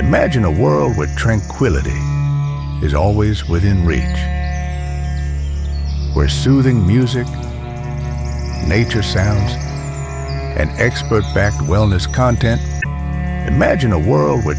Imagine a world where tranquility is always within reach, where soothing music, nature sounds, and expert-backed wellness content. Imagine a world where